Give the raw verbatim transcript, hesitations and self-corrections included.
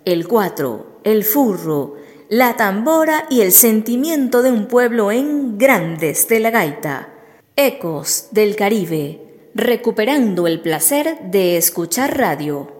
el cuatro, el furro, la tambora y el sentimiento de un pueblo en Grandes de la Gaita. Ecos del Caribe, recuperando el placer de escuchar radio.